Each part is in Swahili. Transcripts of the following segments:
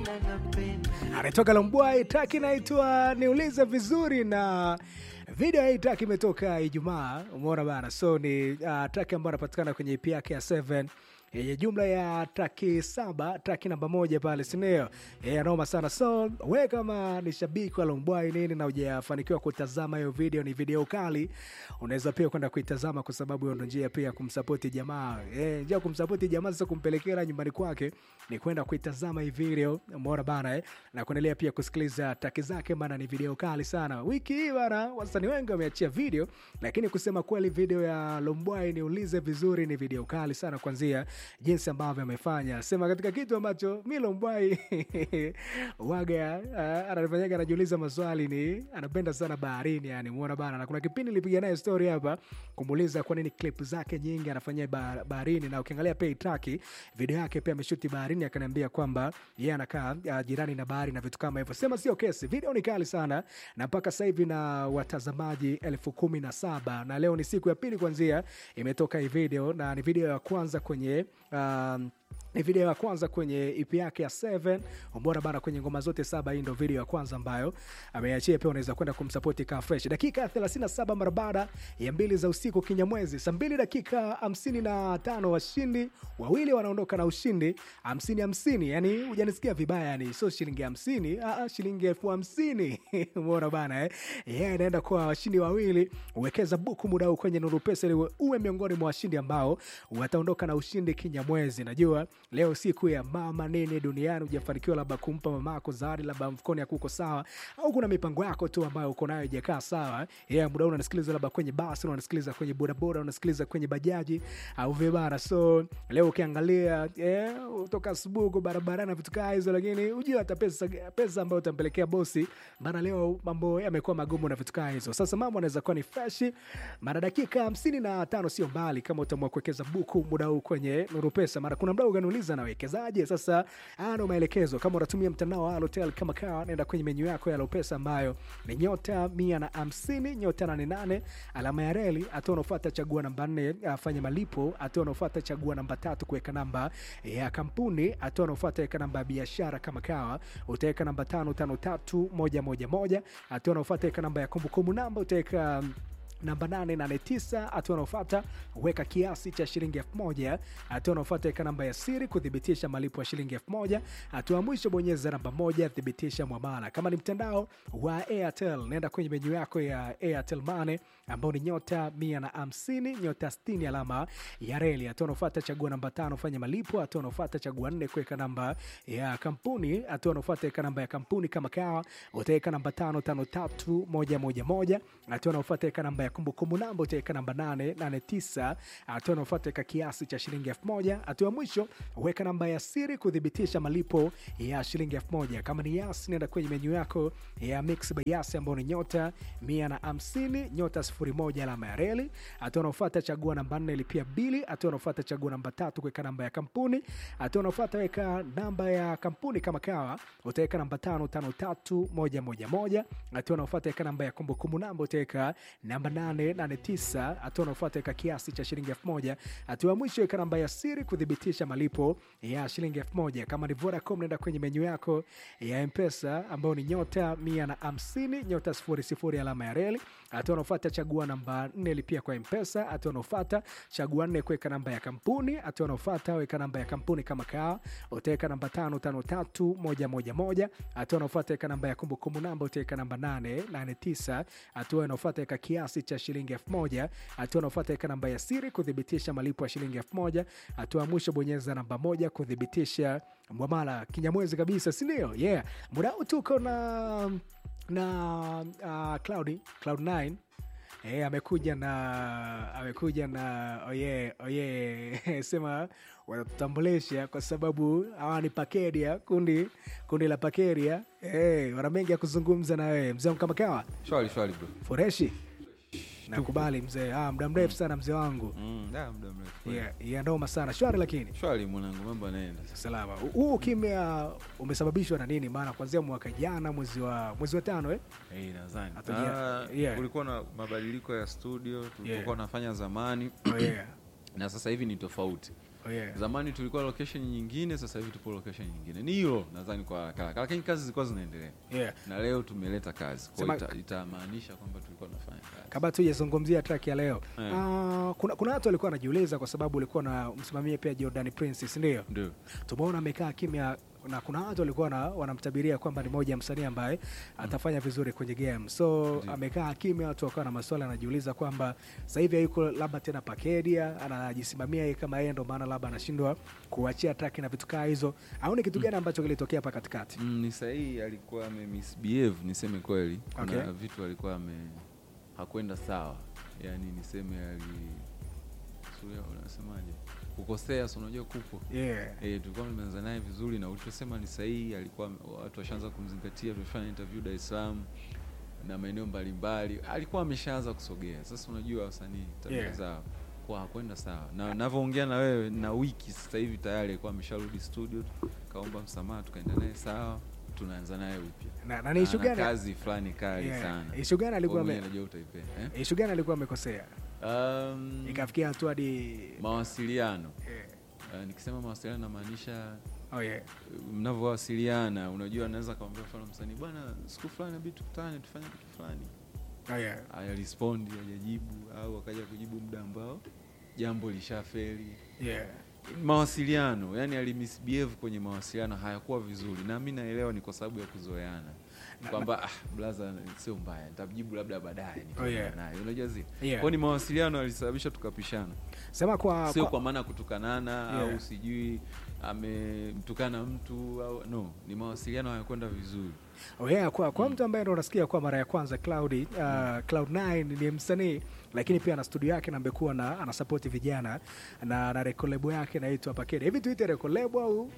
Anatoka Lombwai, track inaitwa Niulize Vizuri, na video hii track imetoka Ijumaa, umeona bana. So ni track ambayo inapatikana kwenye EP yake ya 7 yenye jumla ya track 7, track namba 1 pale, sineo? Noma sana. So wewe kama ni shabiki wa Lombwai nini na hujafanikiwa kutazama hiyo video, ni video kali, unaweza pia kwenda kuitazama kwa sababu hiyo ndio njia pia kumsupport jamaa. Njia kumsupport jamaa sio kumpelekea nyumbani kwake, ni kwenda kuitazama hii video, umeona bana, na kuendelea pia kusikiliza track zake, maana ni video kali sana. Wiki hii bana wasanii wengi wameachia video, lakini kusema kweli video ya Lombwai Niulize Vizuri ni video kali sana, kuanzia jinsi ambavyo amefanya. Sema katika kitu ambacho mimi Lombwai waga anafanyaga, anajiuliza maswali, ni anapenda sana baharini, yani muona bana. Na kuna kipindi nilipiga naye story hapa kumuuliza kwa nini clip zake nyingi anafanyia baharini, na ukiangalia pia track video yake pia ameshuti baharini, akaniambia kwamba yeye anakaa jirani na bahari na vitu kama hivyo. Sema sio kesi, video ni kali sana, na mpaka sasa hivi na watazamaji 17,000, na leo ni siku ya pili kuanzia imetoka hii video, na ni video ya kwanza kwenye ni video ya kwanza kwenye EP yake ya 7, umbora bana, kwenye ngoma zote 7. Hii ndio video ya kwanza ambayo ameachia, pia unaweza kwenda kumsupport ka fresh. Dakika 37 mara baada ya 2 za usiku Kinyamwezi, saa 2 dakika 55, washindi wawili wanaondoka na ushindi 50-50. Yani hujanisikia vibaya, yani sio shilingi 50, shilingi 50,000. Umeona bana, inaenda kwa washindi wawili. Uwekeza buku muda huu kwenye Nuru Pesa ili uwe miongoni mwa washindi ambao wataondoka na ushindi Kinyamwezi. Najua leo siku ya mama nini duniani, hujafanikiwa labda kumpa mamako zawadi, labda mfukoni hakuko sawa, au kuna mipango yako tu ambayo uko nayo haijakaa sawa. Muda unasikiliza labda kwenye basi, unasikiliza kwenye bodaboda, unasikiliza kwenye bajaji au vibara. So leo ukiangalia utoka asubuhi barabarani vitu kama hizo, lakini unajua hata pesa ambayo utampelekea bosi bana, leo mambo yamekuwa magumu na vitu kama hizo. Sasa mambo yanaweza kuwa ni fresh, mara dakika 55 sio mbali kama utaamua kuwekeza buku muda huu kwenye Nuru Pesa. Mara kuna mdau ganiuliza na wekezaje? Sasa ana maelekezo. Kama unatumia mtandao wa Halotel kama kawa, nenda kwenye menu yako ya Lopesa ambayo ni nyota 150 nyota 88 alama ya reli, hatua unafuata chagua namba 4 afanye malipo, hatua unafuata chagua namba 3 kuweka namba ya kampuni, hatua unafuata weka namba ya biashara kama kawa, utaweka namba 553111, hatua unafuata weka namba ya kumbukumbu namba, utaweka namba 889, hatua unaofuata weka kiasi cha shilingi 1000, hatua unaofuata weka namba ya siri kudhibitisha malipo ya shilingi 1000, hatua mwisho bonyeza namba 1 thibitisha muamala. Kama ni mtandao wa Airtel, nenda kwenye menu yako ya Airtel Money ambao ni nyota 150 nyota 60 alama ya reli, hatua unaofuata chagua namba 5 fanya malipo, hatua unaofuata chagua 4 kuweka namba ya kampuni, hatua unaofuata weka namba ya kampuni kama kawa, utaweka namba 553111, hatua unaofuata weka namba ya kumbukumbu namba, utaweka namba 889, hatua unaofuata weka kiasi cha shilingi 1000, hatua mwisho weka namba ya siri kudhibitisha malipo ya shilingi 1000. Kama ni Yas, nenda kwenye menu yako ya Mix by Yas ambayo ni nyota 150 nyota 01 alama ya reli, hatua unaofuata chagua namba 4 lipia bili, hatua unaofuata chagua namba 3 kuweka namba ya kampuni, hatua unaofuata weka namba ya kampuni kama kawa, utaweka namba 553111, hatua unaofuata weka namba ya kumbukumbu namba, utaweka namba 889, hatua unaofuata weka kiasi cha shilingi 1000, hatua mwisho weka namba ya siri kudhibitisha malipo ya shilingi 1000. Kama ni Vodacom, nenda kwenye menu yako ya M-Pesa ambayo ni nyota 150 nyota 00 alama ya reli, hatua unaofuata chagua namba 4 lipia kwa M-Pesa, hatua unaofuata chagua 4 kuweka namba ya kampuni, hatua unaofuata weka namba ya kampuni kama kawa, utaweka namba 553111, hatua unaofuata weka namba ya kumbukumbu namba, utaweka namba 889, hatua unaofuata weka kiasi cha shilingi 1000, hatua unaofuata weka namba ya siri kudhibitisha malipo ya shilingi 1000, hatua mwisho bonyeza namba 1 kudhibitisha muamala. Kinyamwezi kabisa, si ndio? Muda tuko na Cloud9 amekuja na sema wanatutambulisha kwa sababu hawa ni Pakeria, kundi la Pakeria. Wana mengi ya kuzungumza na wewe mzee kama kawa. Shwari bro. Freshi. Nakubali mzee. Muda mrefu sana mzee wangu. Muda mrefu. Noma sana. Shwari lakini. Shwari mwanangu, mambo yanaenda. Salama. Huu kimya umesababishwa na nini? Maana kuanzia mwaka jana mwezi wa 5 nadhani. Kulikuwa na mabadiliko ya studio tulipokuwa tunafanya zamani. Na sasa hivi ni tofauti. Oh yeah. Zamani tulikuwa location nyingine, sasa hivi tupo location nyingine. Ni hilo nadhani kwa haraka. Lakini kazi zilikuwa zinaendelea. Yeah. Na leo tumeleta kazi. Kwa hiyo itamaanisha kwamba tulikuwa tunafanya kazi. Kabla tujazungumzia track ya leo. Kuna watu walikuwa wanajiuliza kwa sababu ulikuwa na msimamia pia Jordan Princess, ndio? Ndio. Tumeona amekaa kimya na kuna watu walikuwa wanamtabiria kwamba ni moja ya msanii ambaye atafanya vizuri kwenye game. So amekaa kimya, watu wakawa na maswali anajiuliza kwamba sasa hivi hayuko labda tena Pakedia, anajisimamia yeye kama yeye, ndo maana labda anashindwa kuachia track na vitu kama hizo. Au ni kitu gani ambacho kilitokea hapa katikati? Ni sahihi, alikuwa misbehave, niseme kweli. Okay. Kuna vitu alikuwa hakwenda sawa. Yaani niseme unasemaje? Kukosea, so unajua kupo. Yeah. Tulikuwa tumeanza naye vizuri na ulichosema ni sahihi, alikuwa watu washaanza kumzingatia, tulifanya interview Dar es Salaam na maeneo mbalimbali. Alikuwa ameshaanza kusogea. Sasa unajua wasanii tabia zao kwa kwenda sawa. Na ninavyoongea na wewe na wiki sasa hivi tayari alikuwa amesharudi studio, kaomba msamaha, tukaenda naye sawa, tunaanza naye upya. Na ni issue gani? Kazi fulani kali sana. Issue gani alikuwa unajua utaipenda? Issue gani alikuwa amekosea? Ikafikia hatua hadi mawasiliano. Nikisema mawasiliano namaanisha yeah. Mnavyowasiliana, unajua anaweza kumwambia mfano msanii, bwana siku fulani inabidi tukutane tufanye kitu fulani. Yeah. Aya respond, hajajibu au akaja kujibu muda ambao jambo lishafeli. Yeah. Mawasiliano, yani alimisbehave kwenye mawasiliano, hayakuwa vizuri. Na mimi naelewa ni kwa sababu ya kuzoeana. Kwamba blaza sio mbaya, nitajibu labda baadaye naye. Unajua zile. Kwa ni mawasiliano alisababisha tukapishana. Sema sio kwa maana kutukanana au sijui amemtukana mtu au no, ni mawasiliano hayakwenda vizuri. Kwa mtu ambaye ndo unasikia kwa mara ya kwanza Cloud9 ni msanii lakini pia ana studio yake na amekuwa ana support vijana na record label yake inaitwa Pakedia. Hivi tuite record label au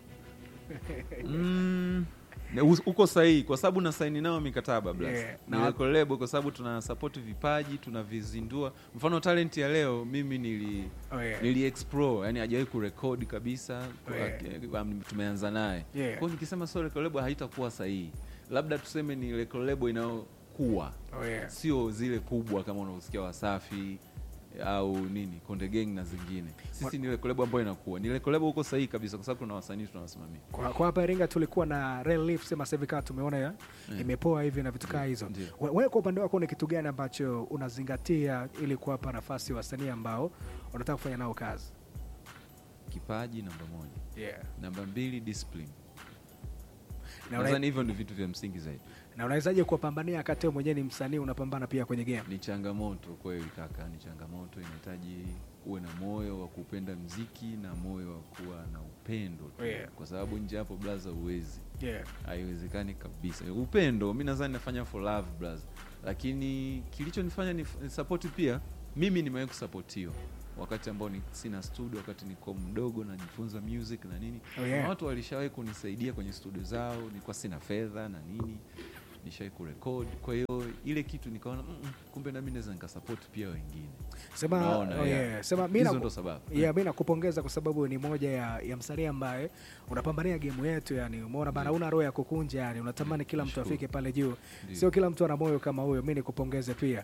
uko sahihi kwa sababu na sign nao mikataba blast. Na record label kwa sababu tuna support vipaji, tunavizindua. Mfano talent ya leo mimi nili explore, yani hajawahi kurekodi kabisa. Tumeanza naye. Kwa hiyo nikisema so record label haitakuwa sahihi. Labda tuseme ni record label inayokuwa. Sio zile kubwa kama unaosikia Wasafi au nini Konde Gang na zingine. Sisi ni record label ambayo inakuwa. Ni record label uko sahihi kabisa kwa sababu kuna wasanii tunawasimamia. Kwa hapa Iringa tulikuwa na Real Leaf, sema sasa hivi kama tumeona imepoa hivi na vitu kama hizo. Wewe kwa upande wako ni kitu gani ambacho unazingatia ili kuwapa nafasi wasanii ambao unataka kufanya nao kazi? Kipaji namba 1. Namba 2 discipline. Nadhani hivyo ndio vitu vya msingi zaidi. Na unawezaje kuwapambania kati wewe mwenyewe ni msanii unapambana pia kwenye game? Ni changamoto kweli kaka, ni changamoto. Inahitaji uwe na moyo wa kupenda muziki na moyo wa kuwa na upendo. Kwa sababu nje hapo blaza uwezi. Haiwezekani kabisa. Upendo mimi nadhani nafanya for love blaza. Lakini kilichonifanya ni support pia. Mimi nimewahi kusupport wakati ambao sina studio, wakati niko mdogo najifunza music na nini. Watu walishawahi kunisaidia kwenye studio zao, nilikuwa sina fedha na nini. Nishawahi kurecord. Kwa hiyo ile kitu nikaona kumbe na mimi naweza nikasupport pia wengine. Sema mimi nakupongeza kwa sababu ni moja ya msanii ambaye unapambania game yetu, yani umeona bana, una roho ya kukunja, yani unatamani kila mtu afike pale juu. Sio kila mtu ana moyo kama huyo. Mimi nikupongeze pia.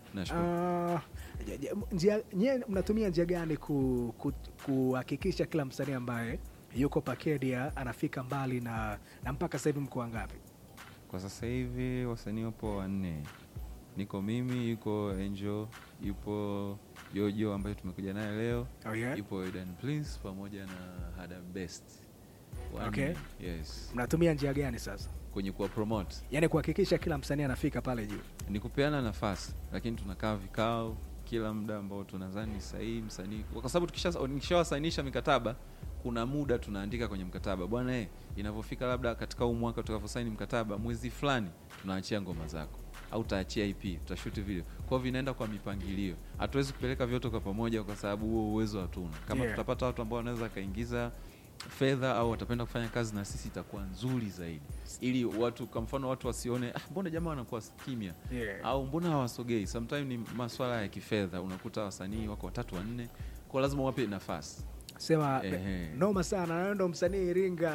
Mnatumia njia gani kuhakikisha kila msanii ambaye yuko Pakedia anafika mbali na mpaka sasa hivi mko wangapi? Kwa sasa hivi wasanii wapo 4. Niko mimi, yuko Angel, yupo Jojo ambaye tumekuja naye leo. Yupo Eden Prince pamoja na Hadam Best. Yes. Mnatumia njia gani sasa kwenye kuwa promote? Yani kuhakikisha kila msanii anafika pale juu. Ni kupeana nafasi, lakini tunakaa vikao kila muda ambao tunadhani sahihi msanii. Kwa sababu tukishawasainisha mikataba, kuna muda tunaandika kwenye mkataba, bwana inavyofika labda katika huu mwaka tutakaposaini mkataba mwezi fulani tunaachia ngoma zako au taachia EP, tutashoot video. Kwa hivyo vinaenda kwa mipangilio. Hatuwezi kupeleka vyote kwa pamoja kwa sababu huo uwezo hatuna. Kama tutapata watu ambao wanaweza kaingiza fedha au watapenda kufanya kazi na sisi, itakuwa nzuri zaidi. Ili watu kwa mfano watu wasione mbona jamaa wanakuwa kimya au mbona hawasogei. Sometimes ni masuala ya kifedha, unakuta wasanii wako 3 4, kwa lazima wape nafasi. Sema noma sana, na ndo msanii Iringa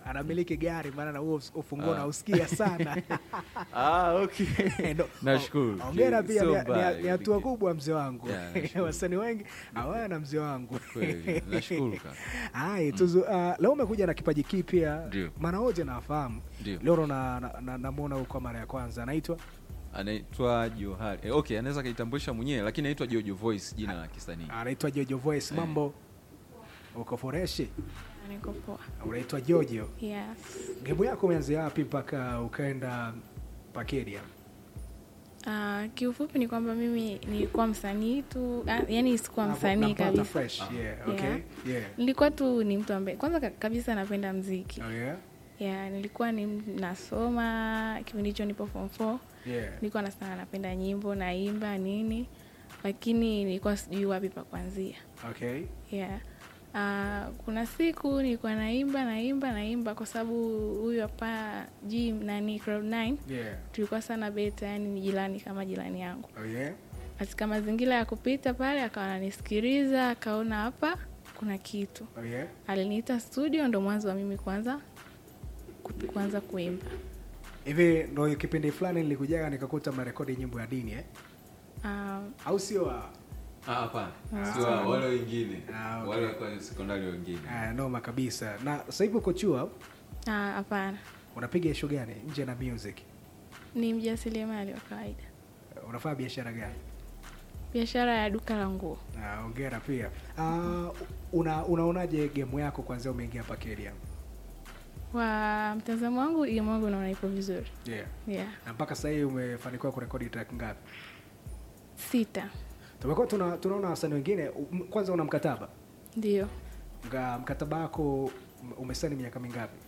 anamiliki gari, maana na huo ufunguo na usikia sana. Okay. Nashukuru. Hongera pia, ni hatua kubwa mzee wangu. Wasanii wengi hawana mzee wangu. Kweli. Nashukuru kaka. Hai, leo umekuja na kipaji kipya. Maana wote nafahamu. Leo namuona huko mara ya kwanza. Anaitwa Johari. Okay, anaweza kujitambulisha mwenyewe lakini anaitwa Jojo Voice, jina la kisanii. Anaitwa Jojo Voice. Mambo uko freshi? Niko poa. Unaitwa Jojo? Yes. Game yako umeanza wapi mpaka ukaenda Pakedia? Kiufupi ni kwamba mimi nilikuwa msanii tu, yani sikuwa msanii kabisa. Fresh. Yeah, okay. Yeah. Nilikuwa tu ni mtu ambaye kwanza kabisa napenda muziki. Oh yeah. Yeah, nilikuwa nasoma kipindi hicho nipo form 4. Yeah. Nilikuwa napenda nyimbo, naimba nini, lakini nilikuwa sijui wapi pa kuanzia. Okay. Yeah. Kuna siku nilikuwa naimba kwa sababu huyu hapa Cloud9. Yeah. Tulikuwa sana beta, yani ni jirani kama jirani yangu. Oh yeah. Katika mazingira ya kupita pale akawa ananisikiliza, akaona hapa kuna kitu. Oh yeah. Aliniita studio, ndo mwanzo wa mimi kuanza kuimba. Hivi ndo kipindi fulani nilikujaga nikakuta mnarekodi nyimbo ya dini au sio? Hapana. Sio wale wengine. Okay. Wale kwa sekondari wengine. Noma kabisa. Na sasa hivi uko chuo? Hapana. Unapiga show gani nje na music? Ni mjasiriamali wa kawaida. Unafanya biashara gani? Biashara ya duka la nguo. Hongera pia. Unaonaje game yako kwanza umeingia Pakedia? Kwa mtazamo wangu game yangu naona ipo vizuri. Yeah. Na mpaka sasa hivi umefanikiwa kurekodi track ngapi? 6. Tumekuwa tunaona wasanii wengine. Kwanza una mkataba? Ndio. Mkataba wako umesaini miaka mingapi?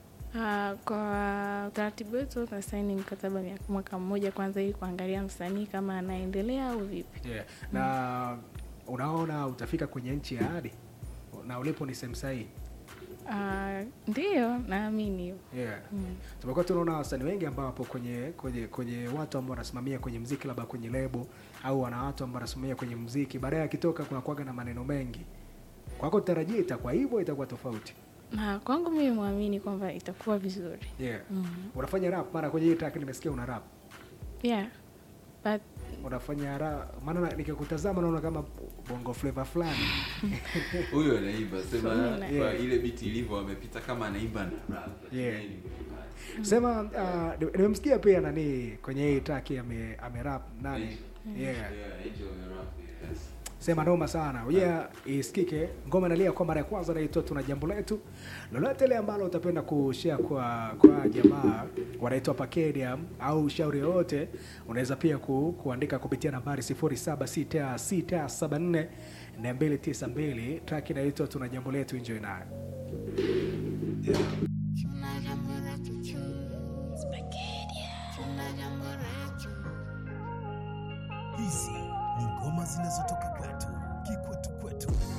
Kwa utaratibu wetu tunasaini mkataba mwaka mmoja kwanza ili kuangalia msanii kama anaendelea au vipi. Yeah. Na unaona utafika kwenye nchi ya ahadi? Na ulipo ni sehemu sahihi? Ndio, naamini hiyo. Yeah. Tumekuwa tunaona wasanii wengi ambao wapo kwenye watu ambao wanasimamia kwenye muziki, labda kwenye lebo au wana watu ambao wanasimamia kwenye muziki, baadaye akitoka kuna kuaga na maneno mengi. Kwako tarajia itakuwa hivyo, itakuwa tofauti? Kwangu mimi muamini kwamba itakuwa vizuri. Yeah. Unafanya rap mara kwenye hii track nimesikia una rap. Yeah. But unafanya maana nikikutazama naona kama bongo flavor fulani. Huyo anaimba sema kwa ile beat ilivyo amepita kama anaimba na rap. Yeah. Sema nimemsikia pia nani kwenye hii track ame-rap nani? Yeah. Angel ame-rap. Yes. Sema noma sana. Yeah, isikike. Ngoma inalia kwa mara ya kwanza inaitwa Tuna Jambo Letu. Lolote ile ambalo utapenda kushare kwa jamaa wanaitwa Pakedia au shauri yote, unaweza pia kuandika kupitia nambari 0766744292. Track inaitwa Tuna Jambo Letu, enjoy nayo. Tuna jambo letu. Pakedia. Tuna jambo letu. Hizi ni ngoma zinazotoka kwetu.